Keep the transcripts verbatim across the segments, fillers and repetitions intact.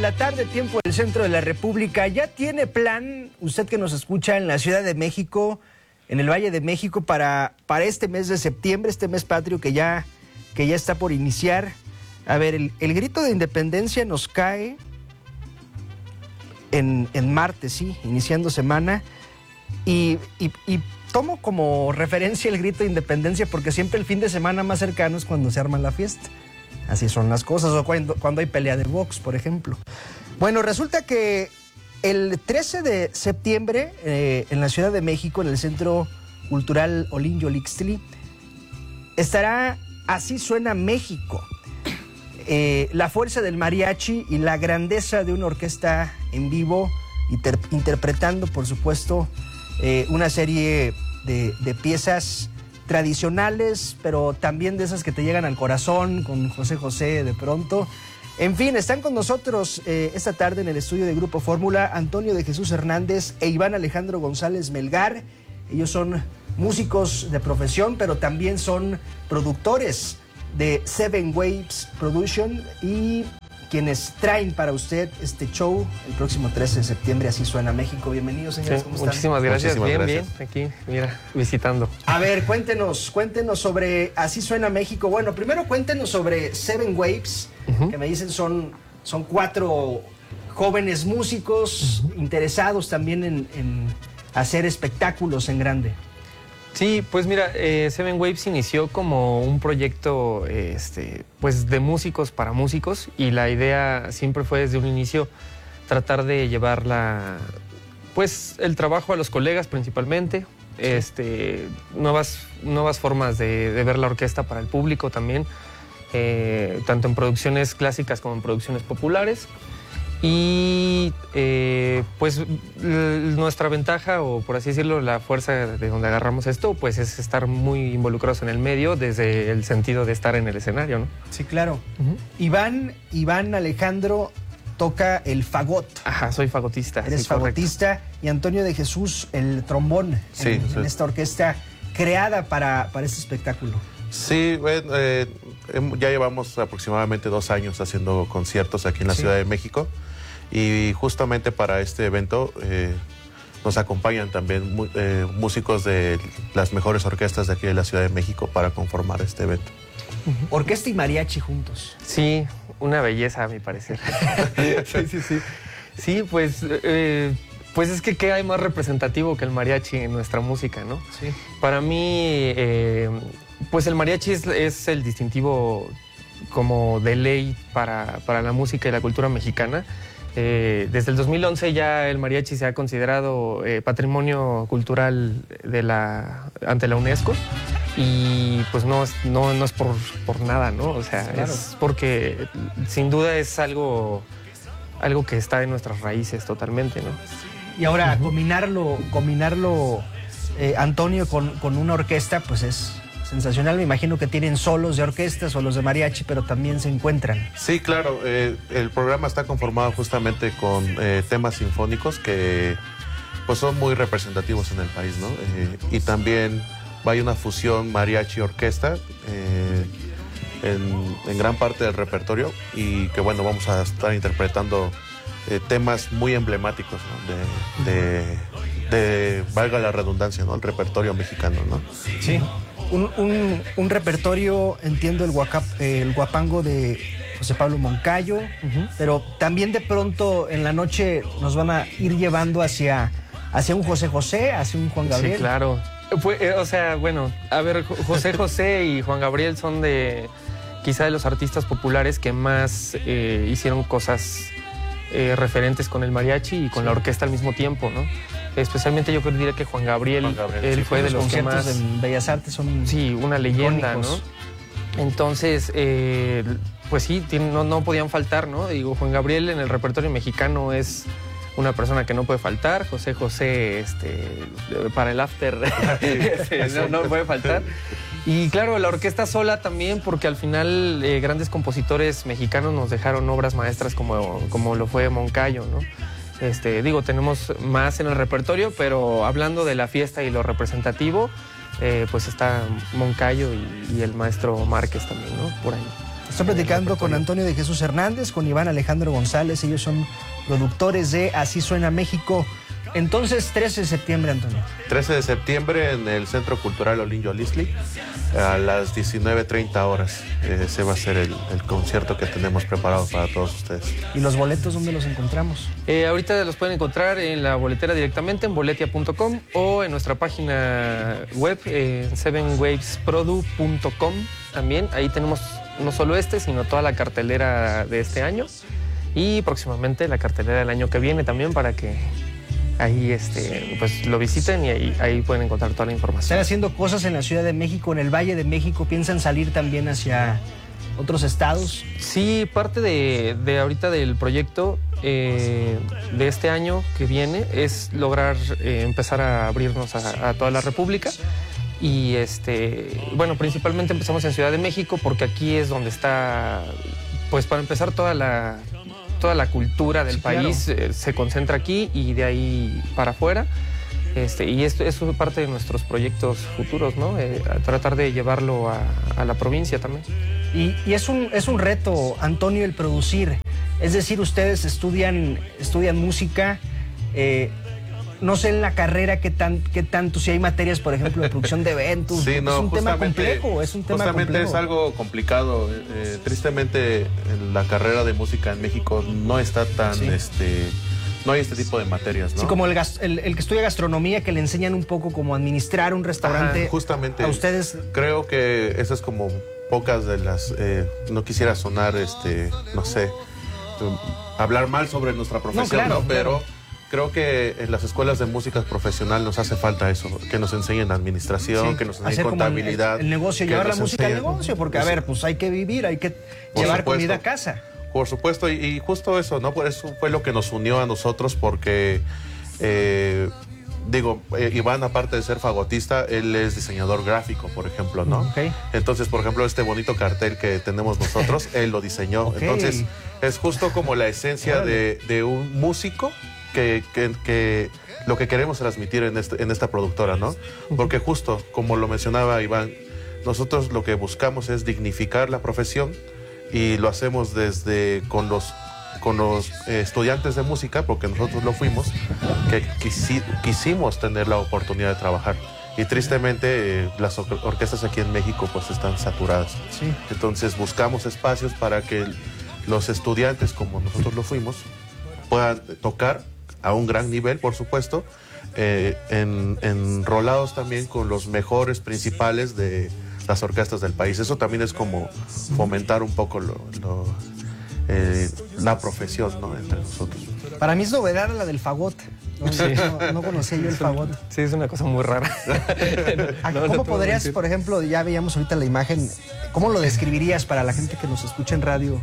la tarde, tiempo del centro de la República. ¿Ya tiene plan, usted que nos escucha en la Ciudad de México, en el Valle de México, para, para este mes de septiembre, este mes patrio que ya, que ya está por iniciar? A ver, el, el grito de independencia nos cae en, en martes, sí, iniciando semana. Y, y, y tomo como referencia el grito de independencia porque siempre el fin de semana más cercano es cuando se arma la fiesta. Así son las cosas, o cuando, cuando hay pelea de box, por ejemplo. Bueno, resulta que el trece de septiembre, eh, en la Ciudad de México, en el Centro Cultural Olin-Yolixtli, estará Así Suena México. Eh, la fuerza del mariachi y la grandeza de una orquesta en vivo, inter interpretando, por supuesto, eh, una serie de, de piezas tradicionales, pero también de esas que te llegan al corazón, con José José de pronto. En fin, están con nosotros eh, esta tarde en el estudio de Grupo Fórmula Antonio de Jesús Hernández e Iván Alejandro González Melgar. Ellos son músicos de profesión, pero también son productores de Seven Waves Production y quienes traen para usted este show el próximo trece de septiembre. Así Suena México. Bienvenidos, señores. Sí, ¿Cómo están? muchísimas gracias. Muchísimas bien, gracias. bien. Aquí, mira, visitando. A ver, cuéntenos, cuéntenos sobre Así Suena México. Bueno, primero cuéntenos sobre Seven Waves, uh-huh. que me dicen son, son cuatro jóvenes músicos uh-huh. interesados también en, en hacer espectáculos en grande. Sí, pues mira, eh, Seven Waves inició como un proyecto este, pues de músicos para músicos, y la idea siempre fue desde un inicio tratar de llevar la, pues, el trabajo a los colegas principalmente, sí. este, nuevas, nuevas formas de, de ver la orquesta para el público también, eh, tanto en producciones clásicas como en producciones populares. Y eh, pues nuestra ventaja, o por así decirlo, la fuerza de donde agarramos esto, pues es estar muy involucrados en el medio desde el sentido de estar en el escenario, ¿no? Sí, claro. Uh-huh. Iván, Iván Alejandro toca el fagot. Ajá, soy fagotista. Eres sí, fagotista. Correcto. Y Antonio de Jesús, el trombón, sí, en, sí. en esta orquesta creada para, para este espectáculo. Sí, bueno, eh, ya llevamos aproximadamente dos años haciendo conciertos aquí en la sí. Ciudad de México. Y justamente para este evento eh, nos acompañan también mu eh, músicos de las mejores orquestas de aquí de la Ciudad de México para conformar este evento. Uh-huh. Orquesta y mariachi juntos. Sí, una belleza a mi parecer. sí, sí, sí. Sí, pues, eh, pues es que qué hay más representativo que el mariachi en nuestra música, ¿no? Sí. Para mí, eh, pues el mariachi es, es el distintivo como de ley para, para la música y la cultura mexicana. Eh, desde el dos mil once ya el mariachi se ha considerado eh, patrimonio cultural de la, ante la UNESCO, y pues no, no, no es por, por nada, ¿no? O sea, claro. es porque sin duda es algo, algo que está en nuestras raíces totalmente, ¿no? Y ahora uh-huh. combinarlo, combinarlo eh, Antonio, con, con una orquesta, pues es sensacional. Me imagino que tienen solos de orquestas o los de mariachi, pero también se encuentran. Sí, claro. Eh, el programa está conformado justamente con eh, temas sinfónicos que pues son muy representativos en el país, ¿no? Eh, y también hay una fusión mariachi-orquesta eh, en, en gran parte del repertorio, y que bueno, vamos a estar interpretando eh, temas muy emblemáticos, ¿no? de, de, de, valga la redundancia, ¿no? El repertorio mexicano, ¿no? Sí. Un, un, un repertorio, entiendo, el, guacap, el guapango de José Pablo Moncayo, uh-huh. pero también de pronto en la noche nos van a ir llevando hacia, hacia un José José, hacia un Juan Gabriel. Sí, claro. Pues, eh, o sea, bueno, a ver, José José y Juan Gabriel son de quizá de los artistas populares que más eh, hicieron cosas eh, referentes con el mariachi y con sí. la orquesta al mismo tiempo, ¿no? Especialmente yo creo diría que Juan Gabriel, Juan Gabriel él sí, fue de los que más... en Bellas Artes son... Sí, una leyenda, icónicos. ¿No? Entonces, eh, pues sí, no, no podían faltar, ¿no? Digo, Juan Gabriel en el repertorio mexicano es una persona que no puede faltar. José José, este, para el after, este, no, no puede faltar. Y claro, la orquesta sola también, porque al final eh, grandes compositores mexicanos nos dejaron obras maestras como, como lo fue Moncayo, ¿no? Este, digo, tenemos más en el repertorio, pero hablando de la fiesta y lo representativo, eh, pues está Moncayo y, y el maestro Márquez también, ¿no? Por ahí. Estoy platicando con Antonio de Jesús Hernández, con Iván Alejandro González. Ellos son productores de Así Suena México. Entonces, trece de septiembre, Antonio. trece de septiembre en el Centro Cultural Olinjo Alisli, a las diecinueve treinta horas. Ese va a ser el, el concierto que tenemos preparado para todos ustedes. ¿Y los boletos dónde los encontramos? Eh, ahorita los pueden encontrar en la boletera directamente, en boletia punto com, o en nuestra página web, en eh, seven waves produ punto com también. Ahí tenemos no solo este, sino toda la cartelera de este año y próximamente la cartelera del año que viene también, para que ahí este, pues lo visiten y ahí, ahí pueden encontrar toda la información. Están haciendo cosas en la Ciudad de México, en el Valle de México. ¿Piensan salir también hacia otros estados? Sí, parte de, de ahorita del proyecto eh, de este año que viene es lograr eh, empezar a abrirnos a, a toda la República. Y este, bueno, principalmente empezamos en Ciudad de México porque aquí es donde está, pues para empezar, toda la... toda la cultura del sí, país claro. eh, se concentra aquí y de ahí para afuera. Este, y esto, eso es parte de nuestros proyectos futuros, ¿no? Eh, tratar de llevarlo a, a la provincia también. Y, y es, un, es un reto, Antonio, el producir. Es decir, ustedes estudian, estudian música, eh, no sé en la carrera qué, tan, qué tanto, si hay materias, por ejemplo, de producción de eventos. Sí, no, es un tema complejo, es un tema justamente complejo. Es algo complicado. Eh, tristemente, la carrera de música en México no está tan, sí. este, no hay este tipo de materias, ¿no? Sí, como el, el, el que estudia gastronomía, que le enseñan un poco cómo administrar un restaurante. Ajá, justamente. A ustedes. Creo que esas es como pocas de las, eh, no quisiera sonar, este, no sé, hablar mal sobre nuestra profesión, no, claro, ¿no? Pero claro. Creo que en las escuelas de música profesional nos hace falta eso, que nos enseñen administración, sí, que nos enseñen contabilidad. El, el negocio, llevar la música al negocio, porque a ver, pues hay que vivir, hay que por llevar supuesto, comida a casa. Por supuesto, y, y justo eso, ¿no? Por eso fue lo que nos unió a nosotros, porque, eh, digo, eh, Iván, aparte de ser fagotista, él es diseñador gráfico, por ejemplo, ¿no? Okay. Entonces, por ejemplo, este bonito cartel que tenemos nosotros, él lo diseñó. Okay. Entonces, es justo como la esencia de, de un músico. Que, que, que lo que queremos transmitir en, este, en esta productora, ¿no? Porque justo, como lo mencionaba Iván, nosotros lo que buscamos es dignificar la profesión y lo hacemos desde con los, con los eh, estudiantes de música, porque nosotros lo fuimos, que quisi, quisimos tener la oportunidad de trabajar. Y tristemente eh, las or orquestas aquí en México pues están saturadas. Sí. Entonces buscamos espacios para que los estudiantes, como nosotros lo fuimos, puedan tocar a un gran nivel, por supuesto, eh, en, enrolados también con los mejores principales de las orquestas del país. Eso también es como fomentar un poco lo, lo, eh, la profesión, ¿no? Entre nosotros. Para mí es novedad la del fagot. No, sí. no, no conocía yo el fagot. Sí, es una cosa muy rara. no, ¿Cómo no podrías, por ejemplo, ya veíamos ahorita la imagen, ¿cómo lo describirías para la gente que nos escucha en radio?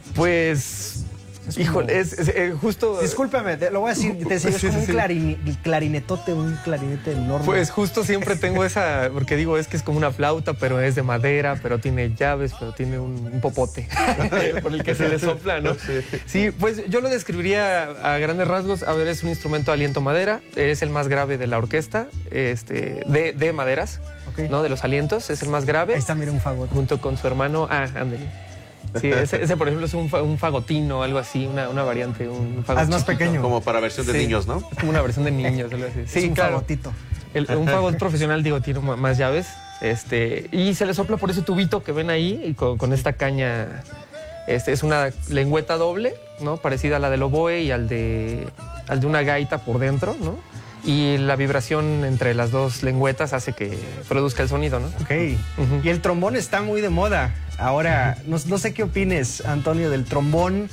Pues... Es Híjole, es, es, es justo... Discúlpame, te lo voy a decir, te decía, es como un clarin, clarinetote, un clarinete enorme. Pues justo siempre tengo esa, porque digo, es que es como una flauta, pero es de madera, pero tiene llaves, pero tiene un, un popote por el que se le sopla, ¿no? Sí. sí, pues yo lo describiría a grandes rasgos. A ver, es un instrumento de aliento madera, es el más grave de la orquesta, este, de, de maderas, okay. ¿no? De los alientos, es el más grave. Ahí está, mira, un fagot. Junto con su hermano, ah, ándale. Sí, ese, ese por ejemplo es un, fa, un fagotino o algo así, una, una variante, un fagot. Es más pequeño. Como para versión de sí. niños, ¿no? Es como una versión de niños, algo así. Sí, es un claro. fagotito. El, un fagot profesional, digo, tiene más llaves. Este, y se le sopla por ese tubito que ven ahí, y con, con esta caña. Este, es una lengüeta doble, ¿no? Parecida a la del oboe y al de, al de una gaita por dentro, ¿no? Y la vibración entre las dos lengüetas hace que produzca el sonido, ¿no? Ok. Uh-huh. Y el trombón está muy de moda. Ahora, no, no sé qué opines, Antonio, del trombón,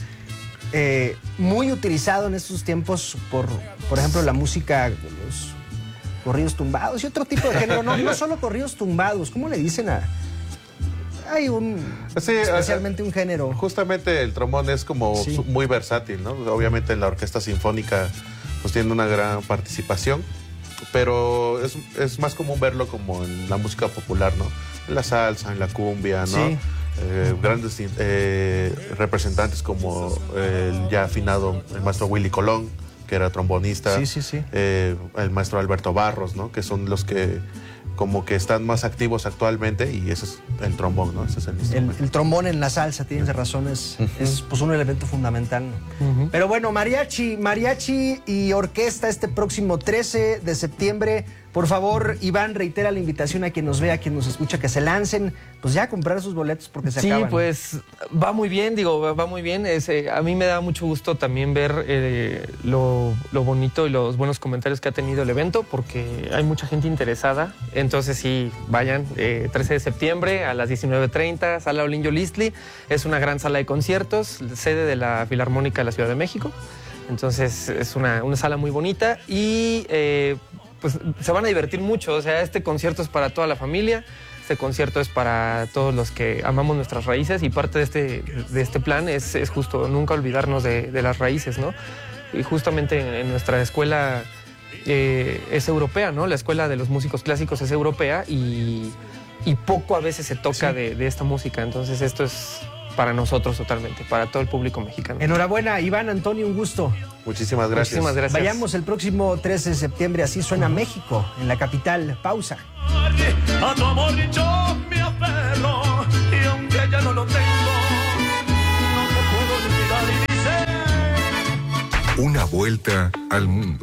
eh, muy utilizado en estos tiempos por, por ejemplo, la música, los corridos tumbados y otro tipo de género. No, no solo corridos tumbados, ¿cómo le dicen a...? Hay un... Sí, especialmente un género. Justamente el trombón es como sí. muy versátil, ¿no? Obviamente en la orquesta sinfónica pues tiene una gran participación, pero es, es más común verlo como en la música popular, ¿no? En la salsa, en la cumbia, ¿no? Sí. Eh, grandes eh, representantes como el ya afinado el maestro Willy Colón, que era trombonista, sí, sí, sí. Eh, el maestro Alberto Barros, ¿no? Que son los que como que están más activos actualmente, y ese es el trombón, ¿no? Ese es el El, instrumento. el trombón en la salsa, tienes razón, es, Ujú. es pues un elemento fundamental, ¿no? Ujú. Pero bueno, mariachi, mariachi y orquesta este próximo trece de septiembre. Por favor, Iván, reitera la invitación a quien nos vea, a quien nos escucha, que se lancen, pues ya a comprar sus boletos porque se Sí, acaban. pues va muy bien, digo, va- va muy bien. Es, eh, a mí me da mucho gusto también ver eh, lo, lo bonito y los buenos comentarios que ha tenido el evento, porque hay mucha gente interesada. Entonces sí, vayan, eh, trece de septiembre a las diecinueve treinta, Sala Olinjo Listli. Es una gran sala de conciertos, sede de la Filarmónica de la Ciudad de México. Entonces es una, una sala muy bonita y eh, pues se van a divertir mucho. O sea, este concierto es para toda la familia. Este concierto es para todos los que amamos nuestras raíces, y parte de este, de este plan es, es justo nunca olvidarnos de, de las raíces, ¿no? Y justamente en, en nuestra escuela eh, es europea, ¿no? La escuela de los músicos clásicos es europea, y, y poco a veces se toca Sí. de, de esta música. Entonces esto es para nosotros totalmente, para todo el público mexicano. Enhorabuena, Iván, Antonio, un gusto. Muchísimas gracias. Muchísimas gracias. Vayamos el próximo trece de septiembre, así suena México, en la capital. Pausa. A tu amor yo me aferro, y aunque ya no lo tengo, no te puedo olvidar. Y dice: Una vuelta al mundo.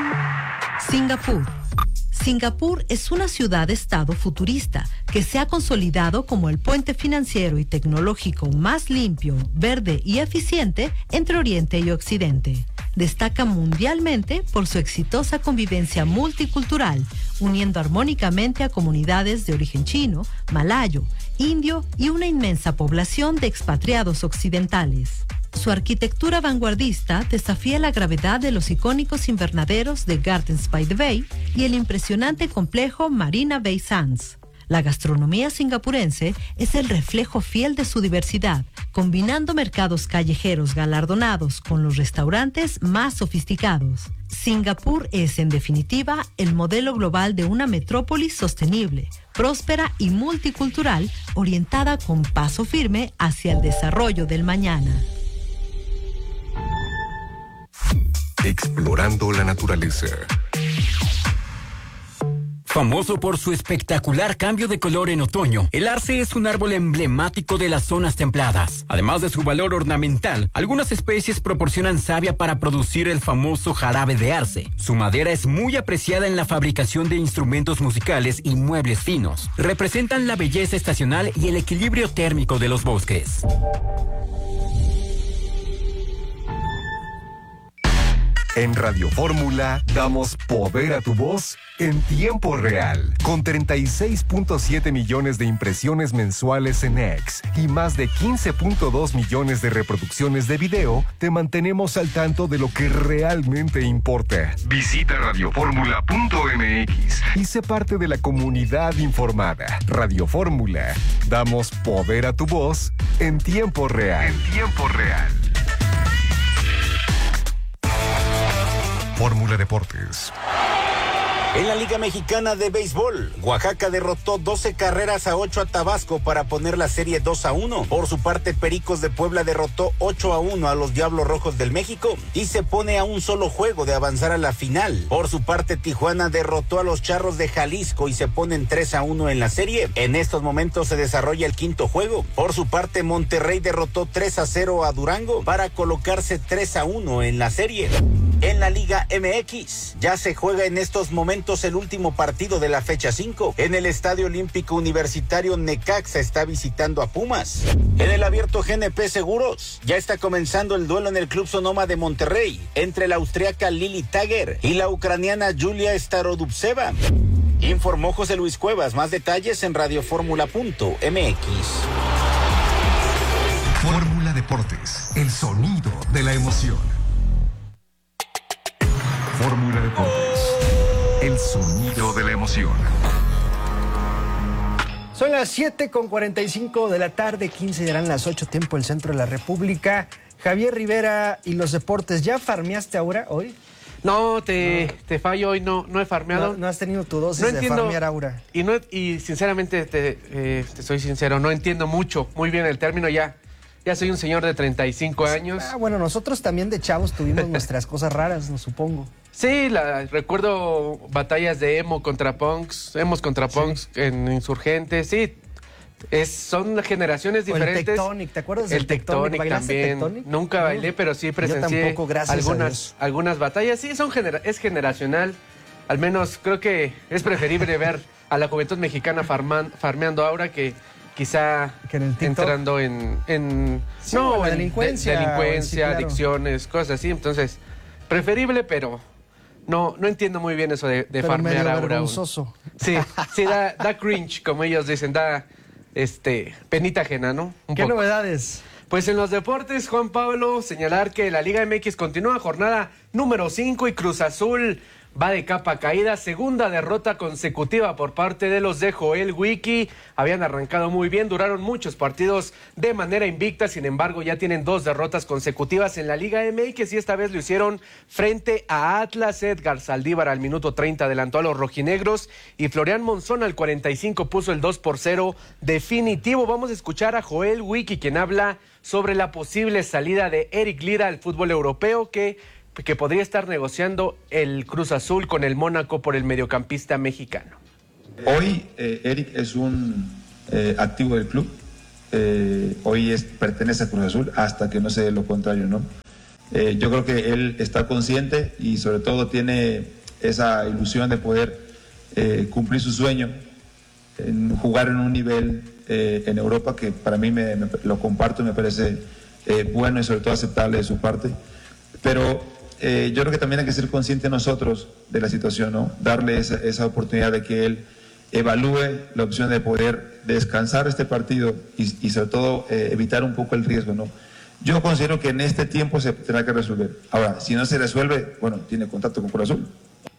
Singapur. Singapur es una ciudad-estado futurista que se ha consolidado como el puente financiero y tecnológico más limpio, verde y eficiente entre Oriente y Occidente. Destaca mundialmente por su exitosa convivencia multicultural, uniendo armónicamente a comunidades de origen chino, malayo, indio y una inmensa población de expatriados occidentales. Su arquitectura vanguardista desafía la gravedad de los icónicos invernaderos de Gardens by the Bay y el impresionante complejo Marina Bay Sands. La gastronomía singapurense es el reflejo fiel de su diversidad, combinando mercados callejeros galardonados con los restaurantes más sofisticados. Singapur es, en definitiva, el modelo global de una metrópolis sostenible, próspera y multicultural, orientada con paso firme hacia el desarrollo del mañana. Explorando la naturaleza. Famoso por su espectacular cambio de color en otoño, el arce es un árbol emblemático de las zonas templadas. Además de su valor ornamental, algunas especies proporcionan savia para producir el famoso jarabe de arce. Su madera es muy apreciada en la fabricación de instrumentos musicales y muebles finos. Representan la belleza estacional y el equilibrio térmico de los bosques. En Radio Fórmula damos poder a tu voz en tiempo real. Con treinta y seis punto siete millones de impresiones mensuales en X y más de quince punto dos millones de reproducciones de video, te mantenemos al tanto de lo que realmente importa. Visita radioformula punto m x y sé parte de la comunidad informada. Radio Fórmula, damos poder a tu voz en tiempo real. En tiempo real. Fórmula Deportes. En la Liga Mexicana de Béisbol, Oaxaca derrotó doce carreras a ocho a Tabasco para poner la serie dos a uno. Por su parte, Pericos de Puebla derrotó ocho a uno a los Diablos Rojos del México y se pone a un solo juego de avanzar a la final. Por su parte, Tijuana derrotó a los Charros de Jalisco y se ponen tres a uno en la serie. En estos momentos se desarrolla el quinto juego. Por su parte, Monterrey derrotó tres a cero a Durango para colocarse tres a uno en la serie. En la Liga M X, ya se juega en estos momentos el último partido de la fecha cinco. En el Estadio Olímpico Universitario, Necaxa está visitando a Pumas. En el abierto G N P Seguros, ya está comenzando el duelo en el Club Sonoma de Monterrey entre la austriaca Lili Tager y la ucraniana Yulia Starodubtseva. Informó José Luis Cuevas. Más detalles en radioformula punto m x. Fórmula Deportes, el sonido de la emoción. Fórmula Deportes, el sonido de la emoción. Son las siete con cuarenta y cinco de la tarde, quince serán las ocho, tiempo del centro de la República. Javier Rivera y los deportes, ¿ya farmeaste ahora hoy? No, te, no. te fallo hoy, no, no he farmeado. No, no has tenido tu dosis no de entiendo, farmear aura. Y, no, y sinceramente, te, eh, te soy sincero, no entiendo mucho, muy bien el término ya. Ya soy un señor de treinta y cinco años. Ah, bueno, nosotros también de chavos tuvimos nuestras cosas raras, no supongo. Sí, la, recuerdo batallas de emo contra punks, emos contra punks sí. en Insurgentes, sí. Es, son generaciones diferentes. O el Tectonic, ¿te acuerdas del El Tectonic? El Tectonic también. Tectonic? Nunca no. bailé, pero sí presencié Yo tampoco, gracias algunas, algunas batallas. Sí, son genera es generacional. Al menos creo que es preferible ver a la juventud mexicana farman, farmeando ahora que quizá que en entrando en, en sí, no, en en delincuencia, de, delincuencia sí, claro. adicciones, cosas así. Entonces, preferible, pero no, no entiendo muy bien eso de, de pero farmear medio ahora. vergonzoso. Sí, sí, da, da cringe, como ellos dicen, da este penita ajena, ¿no? Un ¿Qué poco. novedades? Pues en los deportes, Juan Pablo, señalar que la Liga M X continúa jornada número cinco y Cruz Azul va de capa caída, segunda derrota consecutiva por parte de los de Joel Wiki. Habían arrancado muy bien, duraron muchos partidos de manera invicta, sin embargo ya tienen dos derrotas consecutivas en la Liga M X y esta vez lo hicieron frente a Atlas. Edgar Saldívar al minuto treinta adelantó a los rojinegros y Florian Monzón al cuarenta y cinco puso el dos por cero definitivo. Vamos a escuchar a Joel Wiki, quien habla sobre la posible salida de Eric Lira al fútbol europeo, que que podría estar negociando el Cruz Azul con el Mónaco por el mediocampista mexicano. Hoy eh, Eric es un eh, activo del club, eh, hoy es, pertenece a Cruz Azul hasta que no se dé lo contrario, ¿no? Eh, yo creo que él está consciente y sobre todo tiene esa ilusión de poder eh, cumplir su sueño, en jugar en un nivel eh, en Europa que para mí me, me, lo comparto y me parece eh, bueno y sobre todo aceptable de su parte, pero Eh, yo creo que también hay que ser conscientes nosotros de la situación, ¿no? Darle esa, esa oportunidad de que él evalúe la opción de poder descansar este partido y, y sobre todo eh, evitar un poco el riesgo, ¿no? Yo considero que en este tiempo se tendrá que resolver. Ahora, si no se resuelve, bueno, tiene contacto con Cruz Azul.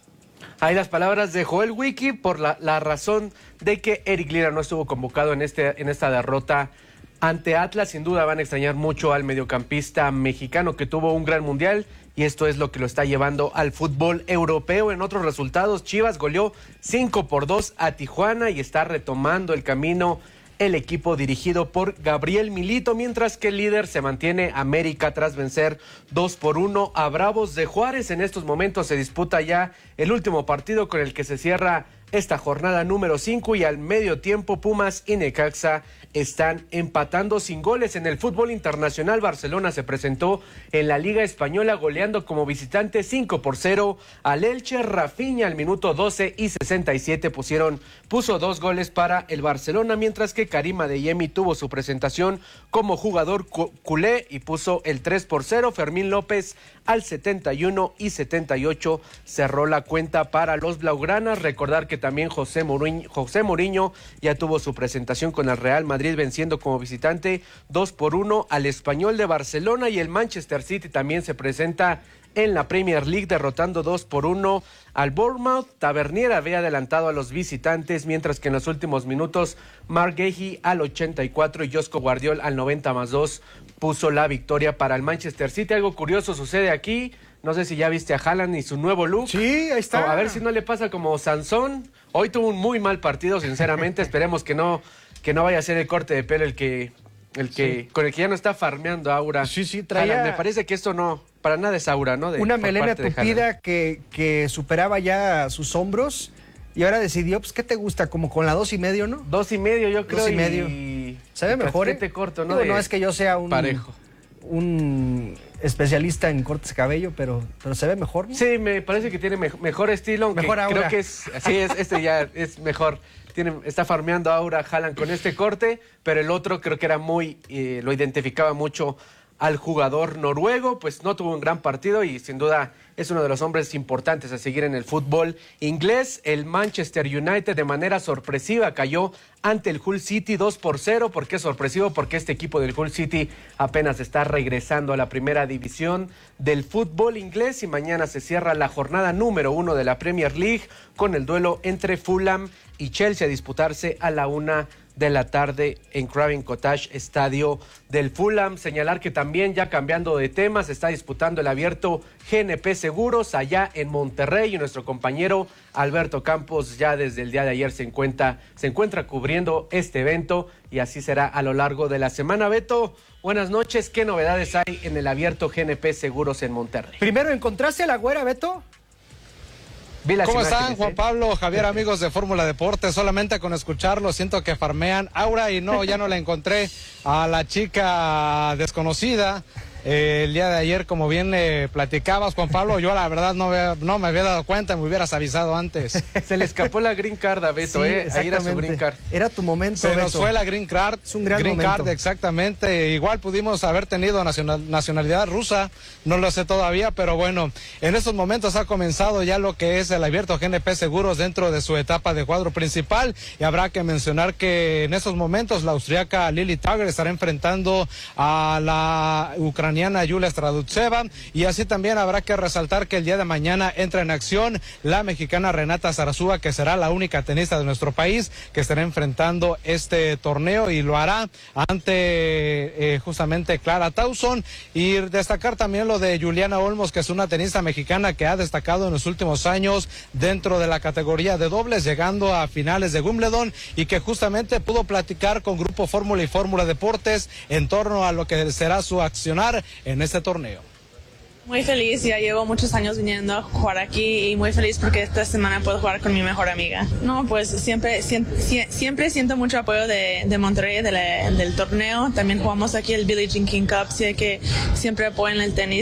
Hay las palabras de Joel Wiki por la, la razón de que Eric Lira no estuvo convocado en, este, en esta derrota ante Atlas. Sin duda van a extrañar mucho al mediocampista mexicano que tuvo un gran mundial y esto es lo que lo está llevando al fútbol europeo. En otros resultados, Chivas goleó cinco por dos a Tijuana y está retomando el camino el equipo dirigido por Gabriel Milito, mientras que el líder se mantiene América tras vencer dos por uno a Bravos de Juárez. En estos momentos se disputa ya el último partido con el que se cierra esta jornada número cinco y al medio tiempo Pumas y Necaxa están empatando sin goles. En el fútbol internacional, Barcelona se presentó en la Liga Española goleando como visitante cinco por cero al Elche. Rafinha al minuto doce y sesenta y siete pusieron, puso dos goles para el Barcelona, mientras que Karim Adeyemi tuvo su presentación como jugador culé y puso el tres por cero. Fermín López al setenta y uno y setenta y ocho cerró la cuenta para los blaugranas. Recordar que también José Mourinho, José Mourinho ya tuvo su presentación con el Real Madrid venciendo como visitante dos por uno al Español de Barcelona, y el Manchester City también se presenta en la Premier League derrotando dos por uno al Bournemouth. Tavernier había adelantado a los visitantes, mientras que en los últimos minutos Marc Guehi al ochenta y cuatro y Josko Guardiol al noventa más dos puso la victoria para el Manchester City. Algo curioso sucede aquí. No sé si ya viste a Haaland y su nuevo look. Sí, ahí está. A ver si no le pasa como Sansón. Hoy tuvo un muy mal partido, sinceramente. Esperemos que no, que no vaya a ser el corte de pelo el que, el que, sí. con el que ya no está farmeando Aura. Sí, sí, traía. Haaland. Me parece que esto no, para nada es Aura, ¿no? De, una melena tupida que, que superaba ya sus hombros. Y ahora decidió, pues, ¿qué te gusta? Como con la dos y medio, ¿no? Dos y medio, yo creo. Dos y medio. Y... Se ve mejor, ¿eh? corto, ¿no? Digo, no es que yo sea un... Parejo. un especialista en cortes de cabello, pero, pero se ve mejor, ¿no? Sí, me parece que tiene me mejor estilo, aunque mejor aura. Creo que es, sí, es, este ya es mejor. Tiene, está farmeando Aura Haaland con este corte, pero el otro creo que era muy, eh, lo identificaba mucho al jugador noruego. Pues no tuvo un gran partido y sin duda es uno de los hombres importantes a seguir en el fútbol inglés. El Manchester United de manera sorpresiva cayó ante el Hull City dos por cero. ¿Por qué sorpresivo? Porque este equipo del Hull City apenas está regresando a la primera división del fútbol inglés y mañana se cierra la jornada número uno de la Premier League con el duelo entre Fulham y Chelsea a disputarse a la una de la tarde en Craven Cottage, estadio del Fulham. Señalar que también, ya cambiando de tema, se está disputando el abierto G N P Seguros allá en Monterrey y nuestro compañero Alberto Campos ya desde el día de ayer se encuentra, se encuentra cubriendo este evento y así será a lo largo de la semana. Beto, buenas noches. ¿Qué novedades hay en el abierto G N P Seguros en Monterrey? Primero, ¿encontraste a la güera, Beto? Vi las ¿Cómo imágenes, están, Juan eh? Pablo, Javier, amigos de Fórmula Deportes? Solamente con escucharlo siento que farmean aura y no, ya no la encontré a la chica desconocida. Eh, el día de ayer, como bien le platicabas, Juan Pablo, yo la verdad no, ve, no me había dado cuenta, me hubieras avisado antes. Se le escapó la green card a Beto, Sí, ¿eh? Ahí era su green card. Era tu momento, Se nos Beto. fue la green card. Es un gran green momento. card, exactamente. Igual pudimos haber tenido nacional, nacionalidad rusa, no lo sé todavía, pero bueno, en estos momentos ha comenzado ya lo que es el abierto G N P Seguros dentro de su etapa de cuadro principal, y habrá que mencionar que en estos momentos la austriaca Lili Tager estará enfrentando a la ucraniana Yulia Stradutseva, y así también habrá que resaltar que el día de mañana entra en acción la mexicana Renata Zarazúa, que será la única tenista de nuestro país que estará enfrentando este torneo, y lo hará ante eh, justamente Clara Tauson. Y destacar también lo de Juliana Olmos, que es una tenista mexicana que ha destacado en los últimos años dentro de la categoría de dobles, llegando a finales de Wimbledon, y que justamente pudo platicar con Grupo Fórmula y Fórmula Deportes en torno a lo que será su accionar en este torneo. Muy feliz, ya llevo muchos años viniendo a jugar aquí y muy feliz porque esta semana puedo jugar con mi mejor amiga. No, pues siempre siempre, siempre siento mucho apoyo de, de Monterrey, de la, del torneo. También jugamos aquí el Billie Jean King Cup, sé que siempre apoyan el tenis.